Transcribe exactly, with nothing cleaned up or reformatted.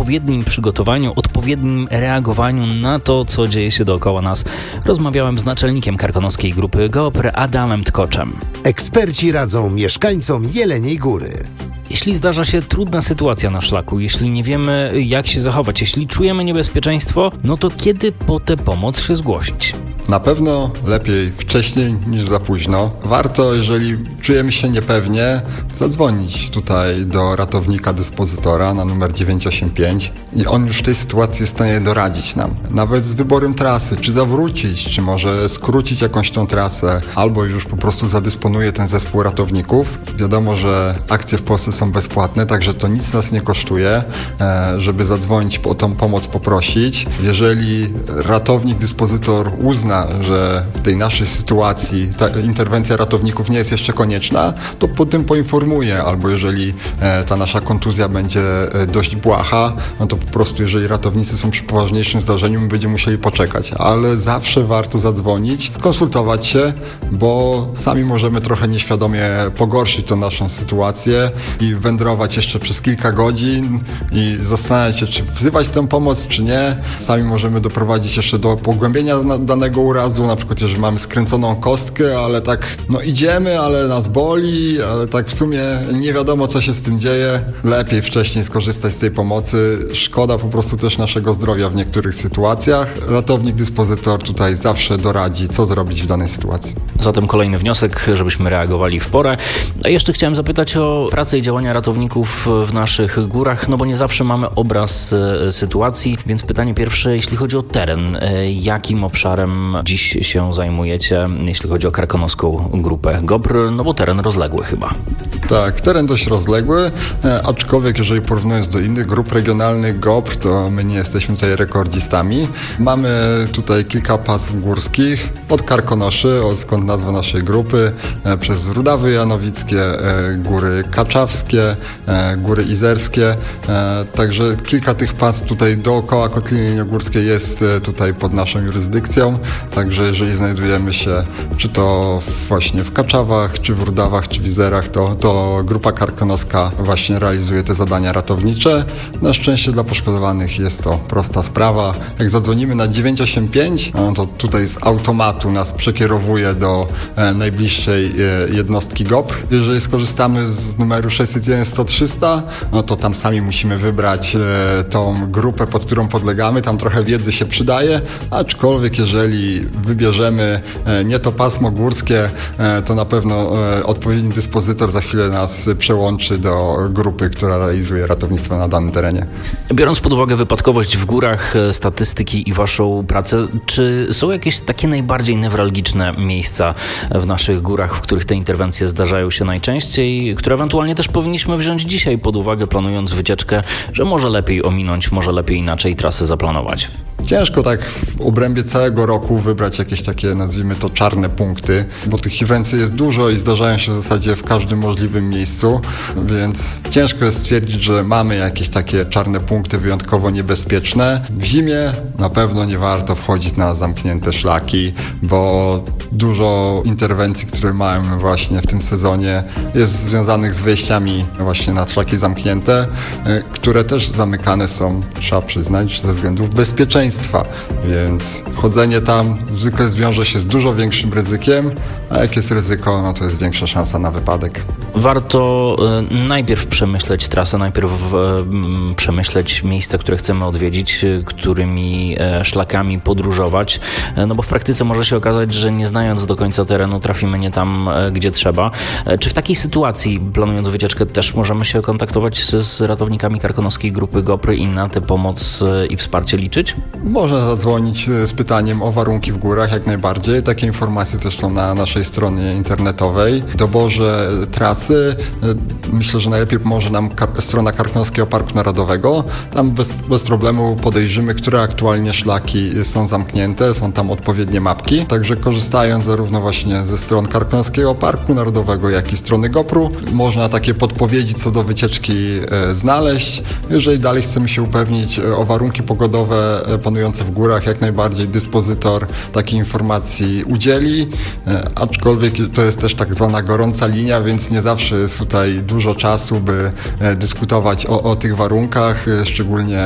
odpowiednim przygotowaniu, odpowiednim reagowaniu na to, co dzieje się dookoła nas, rozmawiałem z naczelnikiem karkonoskiej grupy GOPR Adamem Tkoczem. Eksperci radzą mieszkańcom Jeleniej Góry. Jeśli zdarza się trudna sytuacja na szlaku, jeśli nie wiemy, jak się zachować, jeśli czujemy niebezpieczeństwo, no to kiedy po tę pomoc się zgłosić? Na pewno lepiej wcześniej niż za późno. Warto, jeżeli czujemy się niepewnie, zadzwonić tutaj do ratownika dyspozytora na numer dziewięć osiem pięć i on już w tej sytuacji jest w stanie doradzić nam. Nawet z wyborem trasy, czy zawrócić, czy może skrócić jakąś tą trasę, albo już po prostu zadysponuje ten zespół ratowników. Wiadomo, że akcje w Polsce są bezpłatne, także to nic nas nie kosztuje, żeby zadzwonić o tą pomoc, poprosić. Jeżeli ratownik dyspozytor uzna, że w tej naszej sytuacji ta interwencja ratowników nie jest jeszcze konieczna, to po tym poinformuje, albo jeżeli e, ta nasza kontuzja będzie e, dość błaha, no to po prostu jeżeli ratownicy są przy poważniejszym zdarzeniu, my będziemy musieli poczekać, ale zawsze warto zadzwonić, skonsultować się, bo sami możemy trochę nieświadomie pogorszyć tą naszą sytuację i wędrować jeszcze przez kilka godzin i zastanawiać się, czy wzywać tę pomoc, czy nie. Sami możemy doprowadzić jeszcze do pogłębienia danego urazu, na przykład jeżeli mamy skręconą kostkę, ale tak no idziemy, ale nas boli, ale tak w sumie nie wiadomo, co się z tym dzieje. Lepiej wcześniej skorzystać z tej pomocy. Szkoda po prostu też naszego zdrowia w niektórych sytuacjach. Ratownik dyspozytor tutaj zawsze doradzi, co zrobić w danej sytuacji. Zatem kolejny wniosek, żebyśmy reagowali w porę. A jeszcze chciałem zapytać o pracę i działania ratowników w naszych górach, no bo nie zawsze mamy obraz sytuacji, więc pytanie pierwsze, jeśli chodzi o teren, jakim obszarem dziś się zajmujecie, jeśli chodzi o karkonoską grupę GOPR, no bo teren rozległy chyba. Tak, teren dość rozległy, aczkolwiek jeżeli porównując do innych grup regionalnych GOPR, to my nie jesteśmy tutaj rekordzistami. Mamy tutaj kilka pasm górskich, od Karkonoszy, skąd nazwa naszej grupy, przez Rudawy Janowickie, Góry Kaczawskie, Góry Izerskie, także kilka tych pasm tutaj dookoła Kotliny Jeleniogórskiej jest tutaj pod naszą jurysdykcją, także jeżeli znajdujemy się czy to właśnie w Kaczawach, czy w Rudawach, czy w Izerach, to, to grupa karkonoska właśnie realizuje te zadania ratownicze. Na szczęście dla poszkodowanych jest to prosta sprawa. Jak zadzwonimy na dziewięć osiem pięć, no to tutaj z automatu nas przekierowuje do e, najbliższej e, jednostki GOPR. Jeżeli skorzystamy z numeru sześćset jeden sto trzysta, no to tam sami musimy wybrać e, tą grupę, pod którą podlegamy. Tam trochę wiedzy się przydaje, aczkolwiek jeżeli wybierzemy e, nie to pasmo górskie, e, to na pewno e, odpowiedni dyspozytor za chwilę nas przełączy do grupy, która realizuje ratownictwo na danym terenie. Biorąc pod uwagę wypadkowość w górach, statystyki i waszą pracę, czy są jakieś takie najbardziej newralgiczne miejsca w naszych górach, w których te interwencje zdarzają się najczęściej, które ewentualnie też powinniśmy wziąć dzisiaj pod uwagę, planując wycieczkę, że może lepiej ominąć, może lepiej inaczej trasę zaplanować? Ciężko tak w obrębie całego roku wybrać jakieś takie, nazwijmy to, czarne punkty, bo tych interwencji jest dużo i zdarzają się w zasadzie w każdym możliwym miejscu, więc ciężko jest stwierdzić, że mamy jakieś takie czarne punkty wyjątkowo niebezpieczne. W zimie na pewno nie warto wchodzić na zamknięte szlaki, bo dużo interwencji, które mamy właśnie w tym sezonie, jest związanych z wejściami właśnie na szlaki zamknięte, które też zamykane są, trzeba przyznać, ze względów bezpieczeństwa. Więc wchodzenie tam zwykle zwiąże się z dużo większym ryzykiem, a jak jest ryzyko, no to jest większa szansa na wypadek. Warto najpierw przemyśleć trasę, najpierw przemyśleć miejsca, które chcemy odwiedzić, którymi szlakami podróżować, no bo w praktyce może się okazać, że nie znając do końca terenu trafimy nie tam, gdzie trzeba. Czy w takiej sytuacji, planując wycieczkę, też możemy się kontaktować z, z ratownikami karkonoskiej grupy GOPR i na tę pomoc i wsparcie liczyć? Można zadzwonić z pytaniem o warunki w górach, jak najbardziej. Takie informacje też są na naszej stronie internetowej. W doborze trasy myślę, że najlepiej pomoże nam kar- strona Karkonoskiego Parku Narodowego. Tam bez, bez problemu podejrzymy, które aktualnie szlaki są zamknięte, są tam odpowiednie mapki. Także korzystając zarówno właśnie ze stron Karkonoskiego Parku Narodowego, jak i strony GOPR-u, można takie podpowiedzi co do wycieczki e, znaleźć. Jeżeli dalej chcemy się upewnić e, o warunki pogodowe e, panujące w górach, jak najbardziej dyspozytor takiej informacji udzieli, e, aczkolwiek to jest też tak zwana gorąca linia, więc nie zawsze jest tutaj dużo czasu, by e, dyskutować o, o tych warunkach, e, szczególnie